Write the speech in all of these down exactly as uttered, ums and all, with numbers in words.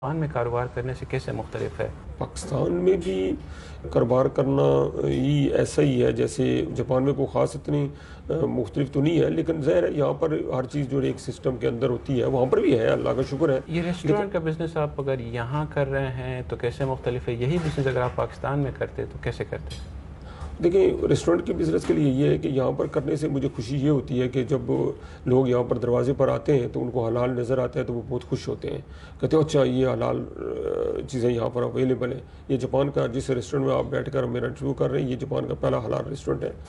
Japan میں کاروبار کرنے سے کیسے مختلف ہے؟ پاکستان میں بھی کاروبار کرنا ہی ایسا ہی ہے جیسے جاپان میں کوئی خاص اتنی مختلف تو نہیں ہے، لیکن ظاہر ہے یہاں پر ہر چیز جو ایک سسٹم کے اندر ہوتی ہے وہاں پر بھی ہے، اللہ کا شکر ہے۔ یہ ریسٹورینٹ کا بزنس آپ اگر یہاں کر رہے ہیں تو کیسے مختلف ہے؟ یہی بزنس اگر آپ پاکستان میں کرتے تو کیسے کرتے؟ دیکھیں، ریسٹورنٹ کے بزنس کے لیے یہ ہے کہ یہاں پر کرنے سے مجھے خوشی یہ ہوتی ہے کہ جب لوگ یہاں پر دروازے پر آتے ہیں تو ان کو حلال نظر آتا ہے تو وہ بہت خوش ہوتے ہیں، کہتے ہیں اچھا یہ حلال چیزیں یہاں پر اویلیبل ہیں۔ یہ جاپان کا جس ریسٹورنٹ میں آپ بیٹھ کر میرا انٹرویو کر رہے ہیں، یہ جاپان کا پہلا حلال ریسٹورنٹ ہے،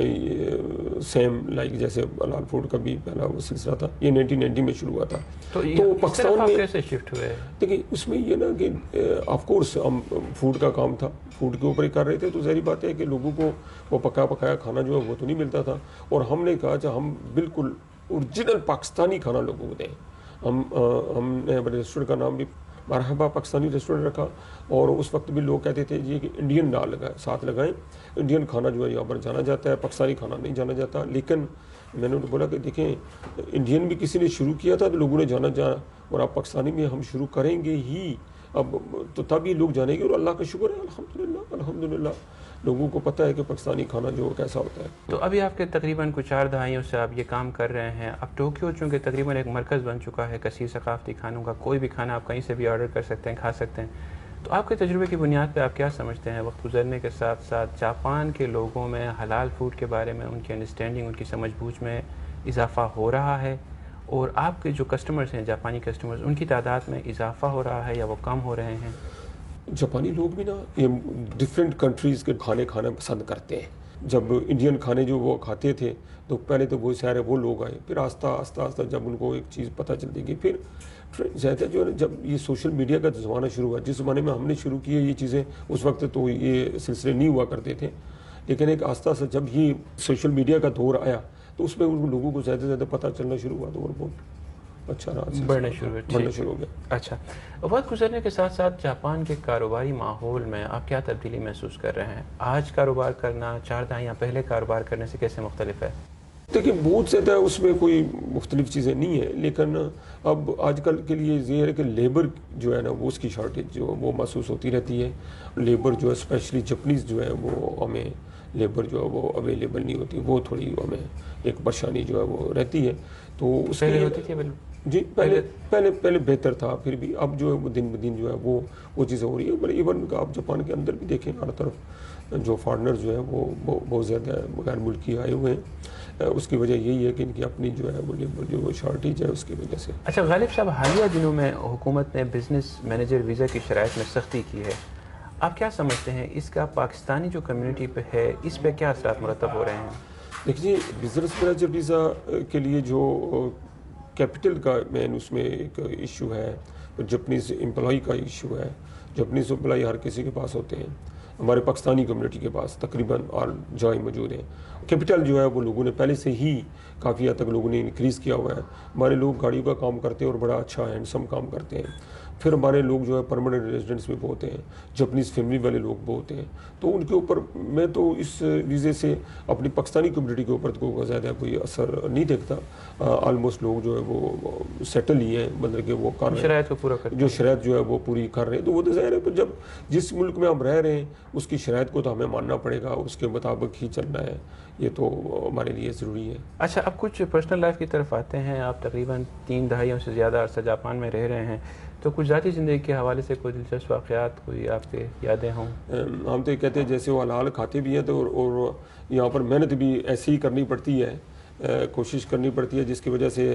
سیم لائک جیسے حلال فوڈ کا بھی پہلا وہ سلسلہ تھا، یہ نائنٹین نائنٹی میں شروع ہوا تھا۔ تو پاکستان میں کیسے شفٹ ہوئے؟ دیکھیں اس میں یہ نا کہ آف کورس ہم فوڈ کا کام تھا، فوڈ کے اوپر ہی کر رہے تھے، تو ظاہری بات ہے کہ لوگوں کو وہ پکا پکایا کھانا جو ہے وہ تو نہیں ملتا تھا، اور ہم نے کہا کہ ہم بالکل اوریجنل پاکستانی کھانا لوگوں کو دیں۔ ہم ہم نے اپنے ریسٹورینٹ کا نام بھی مرحبا پاکستانی ریسٹورینٹ رکھا، اور اس وقت بھی لوگ کہتے تھے یہ کہ انڈین نہ لگائیں، ساتھ لگائیں، انڈین کھانا جو ہے یہاں پر جانا جاتا ہے، پاکستانی کھانا نہیں جانا جاتا۔ لیکن میں نے بولا کہ دیکھیں انڈین بھی کسی نے شروع کیا تھا تو لوگوں نے جانا جانا، اور آپ پاکستانی میں ہم شروع کریں گے ہی اب تو تب یہ لوگ جانیں گے، اور اللہ کا شکر ہے الحمدللہ الحمدللہ لوگوں کو پتہ ہے کہ پاکستانی کھانا جو کیسا ہوتا ہے۔ تو ابھی آپ کے تقریباً کچھ چار دہائیوں سے آپ یہ کام کر رہے ہیں، اب ٹوکیو چونکہ تقریباً ایک مرکز بن چکا ہے کثیر ثقافتی کھانوں کا، کوئی بھی کھانا آپ کہیں سے بھی آرڈر کر سکتے ہیں، کھا سکتے ہیں، تو آپ کے تجربے کی بنیاد پہ آپ کیا سمجھتے ہیں وقت گزرنے کے ساتھ ساتھ جاپان کے لوگوں میں حلال فوڈ کے بارے میں ان کی انڈرسٹینڈنگ، ان کی سمجھ بوجھ میں اضافہ ہو رہا ہے، اور آپ کے جو کسٹمرز ہیں جاپانی کسٹمرز ان کی تعداد میں اضافہ ہو رہا ہے یا وہ کم ہو رہے ہیں؟ جاپانی لوگ بھی نا یہ ڈفرینٹ کنٹریز کے کھانے کھانا پسند کرتے ہیں۔ جب انڈین کھانے جو وہ کھاتے تھے تو پہلے تو وہ سارے وہ لوگ آئے، پھر آہستہ آہستہ آہستہ جب ان کو ایک چیز پتہ چلتی گئی، پھر زیادہ جو ہے جب یہ سوشل میڈیا کا زمانہ شروع ہوا، جس زمانے میں ہم نے شروع کیے یہ چیزیں، اس وقت تو یہ سلسلے نہیں ہوا کرتے تھے، لیکن ایک آہستہ آہستہ جب یہ سوشل میڈیا کا دور آیا تو اس میں ان لوگوں کو زیادہ سے زیادہ پتہ چلنا شروع ہوا، تو اور بہت اچھا رہا، بڑھنا شروع بڑھنا شروع ہو گیا۔ اچھا، وقت گزرنے کے ساتھ ساتھ جاپان کے کاروباری ماحول میں آپ کیا تبدیلی محسوس کر رہے ہیں؟ آج کاروبار کرنا چار دہائیاں پہلے کاروبار کرنے سے کیسے مختلف ہے؟ دیکھیں بہت زیادہ اس میں کوئی مختلف چیزیں نہیں ہیں، لیکن اب آج کل کے لیے یہ ہے کہ لیبر جو ہے نا وہ اس کی شارٹیج جو وہ محسوس ہوتی رہتی ہے۔ لیبر جو ہے اسپیشلی جاپنیز جو ہے وہ ہمیں لیبر جو ہے وہ اویلیبل نہیں ہوتی، وہ تھوڑی ہمیں ایک پریشانی جو ہے وہ رہتی ہے۔ تو اس پہلے ہوتی تھی جی پہلے پہلے پہلے بہتر تھا، پھر بھی اب جو ہے وہ دن بدن جو ہے وہ وہ چیزیں ہو رہی ہے۔ بٹ ایون آپ جاپان کے اندر بھی دیکھیں ہر طرف جو فارنر جو ہے وہ بہت زیادہ غیر ملکی آئے ہوئے ہیں، اس کی وجہ یہی ہے کہ ان کی اپنی جو ہے وہ لیبر جو شارٹیج ہے اس کی وجہ سے۔ اچھا غالب صاحب، حالیہ دنوں میں حکومت نے بزنس مینیجر ویزا کی شرائط میں سختی کی ہے، آپ کیا سمجھتے ہیں اس کا پاکستانی جو کمیونٹی پہ ہے اس پہ کیا اثرات مرتب ہو رہے ہیں؟ دیکھیے بزنس مینیجر ویزا کے لیے جو کیپٹل کا مین اس میں ایک ایشو ہے، جاپنیز امپلائی کا ایشو ہے۔ جاپنیز امپلائی ہر کسی کے پاس ہوتے ہیں، ہمارے پاکستانی کمیونٹی کے پاس تقریباً آل جائے موجود ہیں۔ کیپٹل جو ہے وہ لوگوں نے پہلے سے ہی کافی حد تک لوگوں نے انکریز کیا ہوا ہے۔ ہمارے لوگ گاڑیوں کا کام کرتے ہیں اور بڑا اچھا ہینڈسم کام کرتے ہیں۔ پھر ہمارے لوگ جو ہے پرماننٹ ریزیڈنٹس بھی بہت ہیں، جاپنیز فیملی والے لوگ بہت ہیں، تو ان کے اوپر میں تو اس ویزے سے اپنی پاکستانی کمیونٹی کے اوپر کو زیادہ کوئی اثر نہیں دیکھتا۔ آلموسٹ لوگ جو ہے وہ سیٹل ہی ہیں، مطلب کہ وہ کر رہے ہیں، شرائط کو پورا کر جو شرائط جو ہے وہ پوری کر رہے ہیں، تو وہ تو ظاہر ہے جب جس ملک میں ہم رہ رہے ہیں اس کی شرائط کو تو ہمیں ماننا پڑے گا، اس کے مطابق ہی چلنا ہے، یہ تو ہمارے لیے ضروری ہے۔ اچھا، اب کچھ پرسنل لائف کی طرف آتے ہیں۔ آپ تقریباً تین دہائیوں سے زیادہ عرصہ جاپان میں رہ رہے ہیں، تو کچھ ذاتی زندگی کے حوالے سے کوئی دلچسپ واقعات، کوئی آپ کے یادیں ہوں؟ ہم تو یہ کہتے ہیں جیسے وہ حلال کھاتے بھی ہیں تو اور یہاں پر محنت بھی ایسی ہی کرنی پڑتی ہے، کوشش کرنی پڑتی ہے، جس کی وجہ سے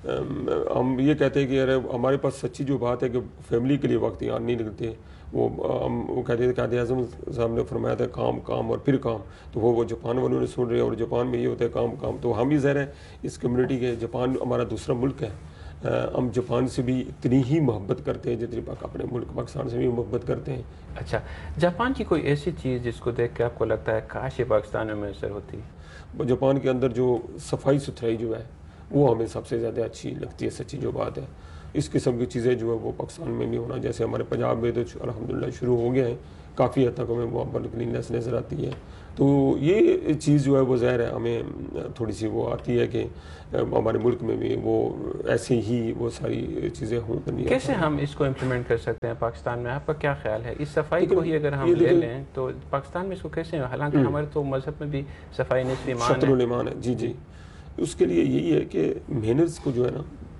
ہم یہ کہتے ہیں کہ یار ہمارے پاس سچی جو بات ہے کہ فیملی کے لیے وقت یہاں نہیں نکلتے۔ وہ ہم وہ کہتے تھے قائد اعظم صاحب نے فرمایا تھا کام کام اور پھر کام، تو وہ وہ جاپان والوں نے سن رہے، اور جاپان میں یہ ہوتا ہے کام کام، تو ہم بھی ظاہر ہے اس کمیونٹی کے، جاپان ہمارا دوسرا ملک ہے، ہم جاپان سے بھی اتنی ہی محبت کرتے ہیں جتنی اپنے ملک پاکستان سے بھی محبت کرتے ہیں۔ اچھا، جاپان کی کوئی ایسی چیز جس کو دیکھ کے آپ کو لگتا ہے کاش یہ پاکستان میں میسر ہوتی؟ جاپان کے اندر جو صفائی ستھرائی جو ہے وہ ہمیں سب سے زیادہ اچھی لگتی ہے، سچی جو بات ہے۔ اس قسم کی چیزیں جو ہے وہ پاکستان میں بھی ہونا، جیسے ہمارے پنجاب میں تو الحمدللہ شروع ہو گئے ہیں، کافی حد تک ہمیں وہاں پر کلیننس نظر آتی ہے. تو یہ چیز جو ہے وہ ظاہر ہے ہمیں تھوڑی سی وہ آتی ہے کہ ہمارے ملک میں بھی وہ ایسے ہی وہ ساری چیزیں ہوں. کیسے ہم اس کو امپلیمنٹ کر سکتے ہیں پاکستان میں؟ آپ کا کیا خیال ہے اس صفائی کو ہی اگر ہم یہ لے دیکھیں- لیں تو پاکستان میں اس کو کیسے، حالانکہ ہمارے تو مذہب میں بھی صفائی نصف ایمان شطر ہے. الایمان ہے. جی جی اس کے لیے یہی ہے کہ مینرز کو جو ہے نا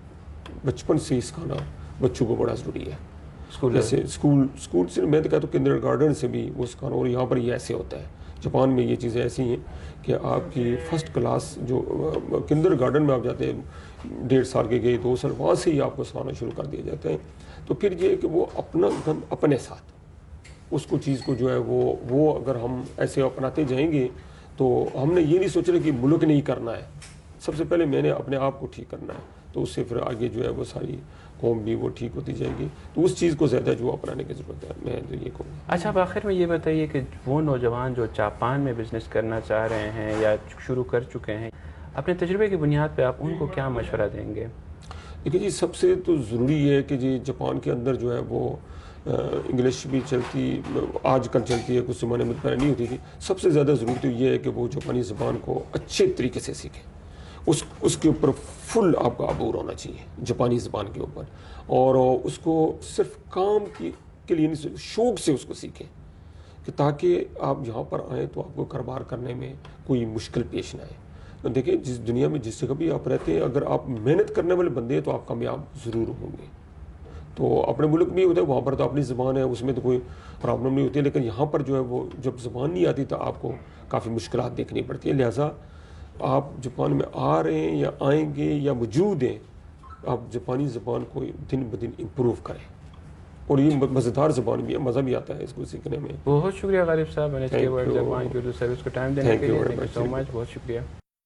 بچپن سے ہی سکھانا بچوں کو بڑا ضروری ہے. اسکول جیسے اسکول اسکول سے میں تو کہتا ہوں کنڈر گارڈن سے بھی وہ سکھانا. اور یہاں پر یہ ایسے ہوتا ہے، جاپان میں یہ چیزیں ایسی ہیں کہ آپ کی فرسٹ کلاس جو کنڈر گارڈن میں آپ جاتے ہیں ڈیڑھ سال کے گئے دو سال وہاں سے ہی آپ کو سکھانا شروع کر دیا جاتا ہے. تو پھر یہ کہ وہ اپنا گند اپنے ساتھ اس کو چیز کو جو ہے وہ وہ اگر ہم ایسے اپناتے جائیں گے تو ہم نے یہ نہیں سوچنا کہ ملک نہیں کرنا ہے، سب سے پہلے میں نے اپنے آپ کو ٹھیک کرنا ہے. تو اس سے پھر آگے جو ہے وہ ساری قوم بھی وہ ٹھیک ہوتی جائے گی. تو اس چیز کو زیادہ جو اپنانے کی ضرورت ہے، میں جو یہ کہوں گا. اچھا اب آخر میں یہ بتائیے کہ وہ نوجوان جو جاپان میں بزنس کرنا چاہ رہے ہیں یا شروع کر چکے ہیں، اپنے تجربے کی بنیاد پہ آپ ان کو کیا مشورہ دیں گے؟ دیکھیے جی سب سے تو ضروری ہے کہ جی جاپان کے اندر جو ہے وہ انگلش بھی چلتی آج کل چلتی ہے، کچھ زمانے میں پہلے نہیں ہوتی تھی. سب سے زیادہ ضروری تو یہ ہے کہ وہ جاپانی زبان کو اچھے طریقے سے سیکھیں. اس اس کے اوپر فل آپ کا عبور ہونا چاہیے جاپانی زبان کے اوپر، اور اس کو صرف کام کی کے لیے نہیں شوق سے اس کو سیکھیں کہ تاکہ آپ یہاں پر آئیں تو آپ کو کاروبار کرنے میں کوئی مشکل پیش نہ آئے. دیکھیں جس دنیا میں جس جگہ بھی آپ رہتے ہیں اگر آپ محنت کرنے والے بندے ہیں تو آپ کامیاب ضرور ہوں گے. تو اپنے ملک میں ہوتا ہے وہاں پر تو اپنی زبان ہے اس میں تو کوئی پرابلم نہیں ہوتی ہے، لیکن یہاں پر جو ہے وہ جب زبان نہیں آتی تو آپ کو کافی مشکلات دیکھنی پڑتی ہیں. لہٰذا آپ جاپان میں آ رہے ہیں یا آئیں گے یا موجود ہیں، آپ جاپانی زبان کو دن بدن امپروو کریں. اور یہ مزیدار زبان بھی ہے، مزہ بھی آتا ہے اس کو سیکھنے میں. بہت شکریہ غالب صاحب این ایچ کے Thank ورلڈ you. زبان کی اردو سروس کو ٹائم دینے Thank کے you لیے. very thank you much. سو مچ، بہت شکریہ.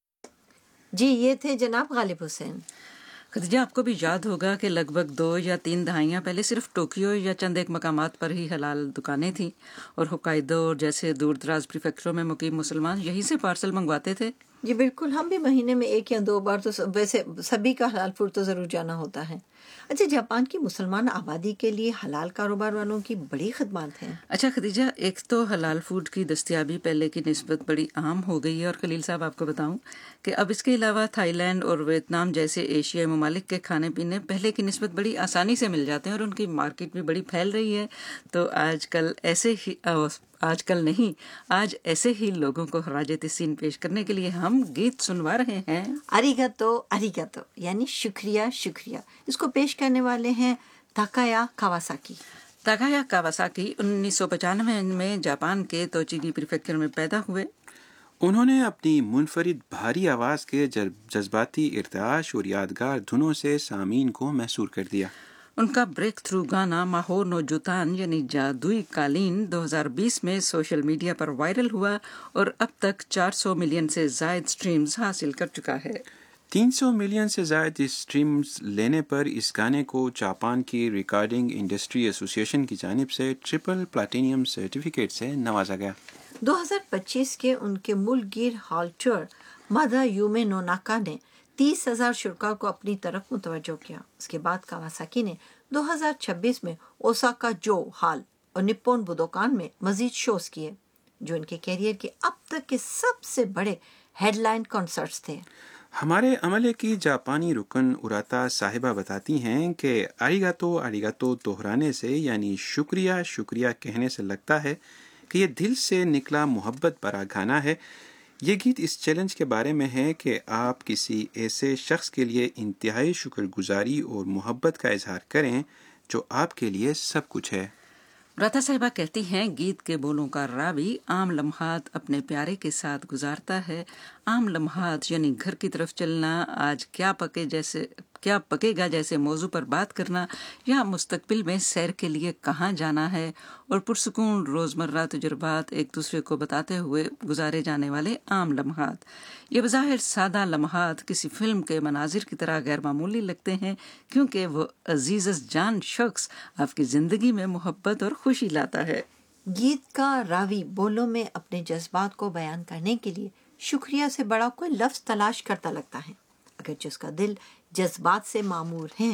جی یہ تھے جناب غالب حسین. خدیجہ آپ کو بھی یاد ہوگا کہ لگ بھگ دو یا تین دہائیاں پہلے صرف ٹوکیو یا چند ایک مقامات پر ہی حلال دکانیں تھیں اور ہوکائیدو اور جیسے دور دراز پریفیکچروں میں مقیم مسلمان یہیں سے پارسل منگواتے تھے. جی بالکل، ہم بھی مہینے میں ایک یا دو بار تو ویسے سبھی کا حلال فوڈ تو ضرور جانا ہوتا ہے. اچھا جاپان کی مسلمان آبادی کے لیے حلال کاروبار والوں کی بڑی خدمات ہیں. اچھا خدیجہ، ایک تو حلال فوڈ کی دستیابی پہلے کی نسبت بڑی عام ہو گئی ہے، اور خلیل صاحب آپ کو بتاؤں کہ اب اس کے علاوہ تھائی لینڈ اور ویتنام جیسے ایشیائی ممالک کے کھانے پینے پہلے کی نسبت بڑی آسانی سے مل جاتے ہیں اور ان کی مارکیٹ بھی بڑی پھیل رہی ہے. تو آج کل ایسے ہی آج کل نہیں آج ایسے ہی لوگوں کو خراج تحسین پیش کرنے کے لیے ہم گیت سنوا رہے ہیں. اریگاتو اریگاتو یعنی شکریہ شکریہ. اس کو پیش کرنے والے ہیں تاکایا کاواساکی. تاکایا کاواساکی انیس سو پچانوے میں جاپان کے توچیگی پریفیکچر میں پیدا ہوئے. انہوں نے اپنی منفرد بھاری آواز کے جذباتی ارتعاش اور یادگار دھنوں سے سامعین کو محصور کر دیا. ان کا بریک تھرو گانا ماہو نو جوتان یعنی جادوئی قالین دو ہزار بیس میں سوشل میڈیا پر وائرل ہوا اور اب تک چار سو ملین سے زائد سٹریمز حاصل کر چکا ہے. تین سو ملین سے زائد اسٹریمز لینے پر اس گانے کو جاپان کی ریکارڈنگ انڈسٹری ایسوسی ایشن کی جانب سے ٹرپل پلاٹینیم سرٹیفکیٹ سے نوازا گیا. دو ہزار پچیس کے ان کے ملک گیر ہال ٹور مادا یومے نو ناکا نے تیس ہزار شرکا کو اپنی طرف متوجہ کیا. اس کے بعد کاواساکی نے دو ہزار چھبیس میں اوساکا جو ہال اور نپون بدوکان میں مزید شوز کیے جو ان کے کیریئر کے اب تک کے سب سے بڑے ہیڈ لائن کنسرٹس تھے. ہمارے عملے کی جاپانی رکن اراتا صاحبہ بتاتی ہیں کہ آریگاتو آریگاتو دہرانے سے یعنی شکریہ شکریہ کہنے سے لگتا ہے کہ یہ دل سے نکلا محبت بھرا گانا ہے. یہ گیت اس چیلنج کے بارے میں ہے کہ آپ کسی ایسے شخص کے لیے انتہائی شکر گزاری اور محبت کا اظہار کریں جو آپ کے لیے سب کچھ ہے. راتا صاحبہ کہتی ہیں گیت کے بولوں کا راوی عام لمحات اپنے پیارے کے ساتھ گزارتا ہے. عام لمحات یعنی گھر کی طرف چلنا، آج کیا پکے جیسے کیا پکے گا جیسے موضوع پر بات کرنا، یا مستقبل میں سیر کے لیے کہاں جانا ہے، اور پرسکون روزمرہ تجربات ایک دوسرے کو بتاتے ہوئے گزارے جانے والے عام لمحات. یہ بظاہر سادہ لمحات کسی فلم کے مناظر کی طرح غیر معمولی لگتے ہیں کیونکہ وہ عزیز جان شخص آپ کی زندگی میں محبت اور خوشی لاتا ہے. گیت کا راوی بولوں میں اپنے جذبات کو بیان کرنے کے لیے شکریہ سے بڑا کوئی لفظ تلاش کرتا لگتا ہے، اگرچہ اس کا دل جذبات سے معمور ہیں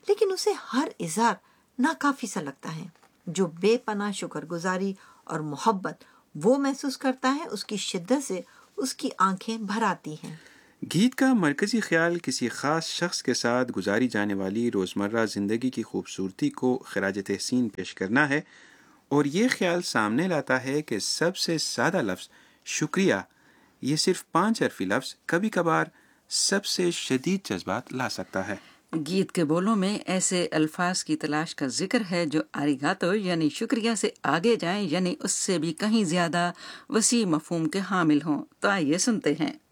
لیکن اسے ہر اظہار ناکافی سا لگتا ہے۔ جو بے پناہ شکر گزاری اور محبت وہ محسوس کرتا ہے اس کی شدت سے اس کی آنکھیں بھر آتی ہیں۔ گیت کا مرکزی خیال کسی خاص شخص کے ساتھ گزاری جانے والی روزمرہ زندگی کی خوبصورتی کو خراج تحسین پیش کرنا ہے، اور یہ خیال سامنے لاتا ہے کہ سب سے سادہ لفظ شکریہ، یہ صرف پانچ حرفی لفظ کبھی کبھار سب سے شدید جذبات لا سکتا ہے۔ گیت کے بولوں میں ایسے الفاظ کی تلاش کا ذکر ہے جو آریگاتو یعنی شکریہ سے آگے جائیں، یعنی اس سے بھی کہیں زیادہ وسیع مفہوم کے حامل ہوں۔ تو آئیے سنتے ہیں۔